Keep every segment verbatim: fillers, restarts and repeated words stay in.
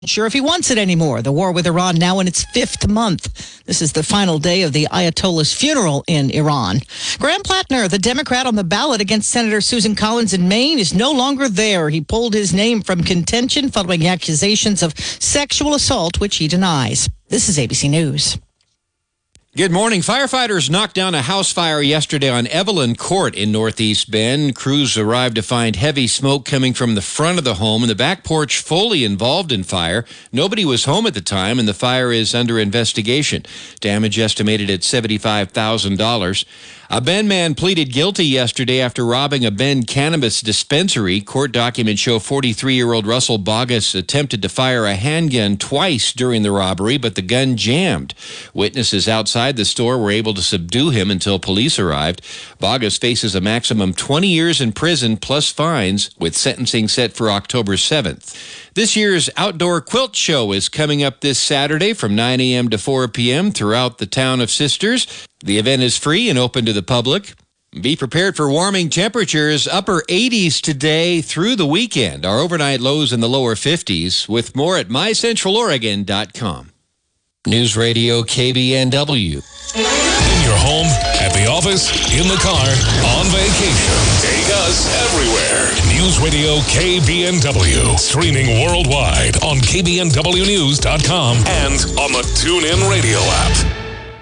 Sure if he wants it anymore. The war with Iran now in its fifth month. This is the final day of the Ayatollah's funeral in Iran. Graham Plattner, the Democrat on the ballot against Senator Susan Collins in Maine, is no longer there. He pulled his name from contention following accusations of sexual assault, which he denies. This is A B C News. Good morning. Firefighters knocked down a house fire yesterday on Evelyn Court in Northeast Bend. Crews arrived to find heavy smoke coming from the front of the home and the back porch fully involved in fire. Nobody was home at the time, and the fire is under investigation. Damage estimated at seventy-five thousand dollars. A Bend man pleaded guilty yesterday after robbing a Bend cannabis dispensary. Court documents show forty-three-year-old Russell Bogus attempted to fire a handgun twice during the robbery, but the gun jammed. Witnesses outside the store were able to subdue him until police arrived. Bogus faces a maximum twenty years in prison plus fines, with sentencing set for October seventh. This year's Outdoor Quilt Show is coming up this Saturday from nine a.m. to four p.m. throughout the town of Sisters. The event is free and open to the public. Be prepared for warming temperatures, upper eighties today through the weekend. Our overnight lows in the lower fifties, with more at my central oregon dot com. News Radio K B N W. In your home, at the office, in the car, on vacation. Take us everywhere. News Radio K B N W. Streaming worldwide on K B N W news dot com and on the TuneIn Radio app.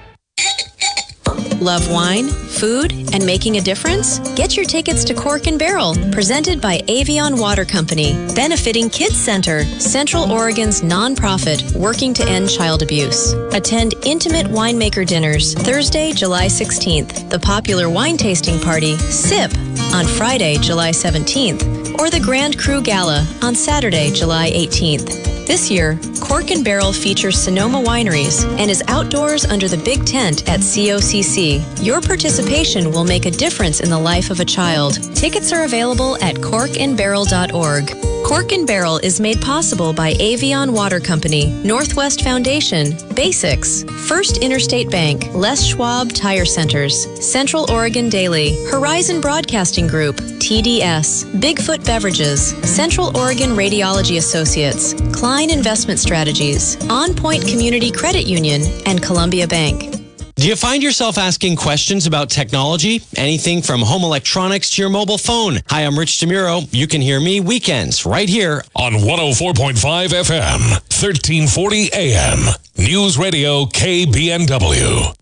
Love wine, food, and making a difference? Get your tickets to Cork and Barrel, presented by Avion Water Company, benefiting Kids Center, Central Oregon's nonprofit working to end child abuse. Attend intimate winemaker dinners Thursday, July sixteenth, the popular wine tasting party, SIP, on Friday, July seventeenth, or the Grand Cru Gala on Saturday, July eighteenth. This year, Cork and Barrel features Sonoma Wineries and is outdoors under the big tent at C O C C. Your participation will make a difference in the life of a child. Tickets are available at cork and barrel dot org. Cork and Barrel is made possible by Avion Water Company, Northwest Foundation, Basics, First Interstate Bank, Les Schwab Tire Centers, Central Oregon Daily, Horizon Broadcasting Group, T D S, Bigfoot Beverages, Central Oregon Radiology Associates, Klein Investment Strategies, On Point Community Credit Union, and Columbia Bank. Do you find yourself asking questions about technology? Anything from home electronics to your mobile phone? Hi, I'm Rich DeMuro. You can hear me weekends right here on one oh four point five F M, thirteen forty A M. News Radio K B N W.